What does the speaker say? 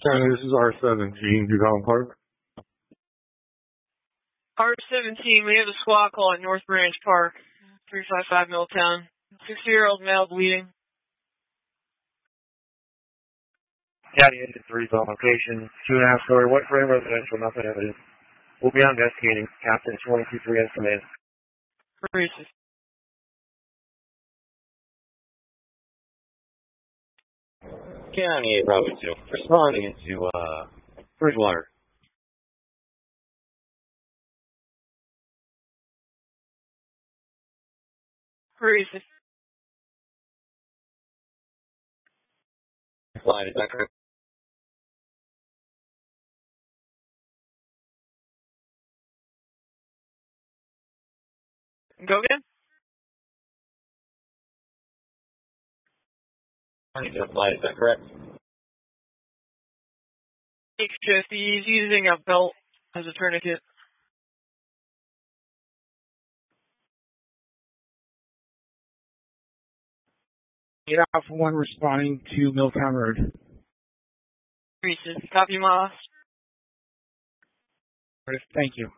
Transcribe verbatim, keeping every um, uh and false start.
County, this is R seventeen, Dugong Park. R seventeen, we have a squad call at North Branch Park, three five five Milltown. sixty-year-old male bleeding. County engine three's on location. Two and a half story, what frame residential, nothing evident. We'll be on investigating. Captain twenty-two three has command. Racist. County eight Bravo two, responding into, uh, Bridgewater. Racist. Flight, is that correct? Go again? Flight, is that correct? Take shift. He's using a belt as a tourniquet. eight Alpha one responding to Milltown Road. Racist. Copy, Moss. Thank you.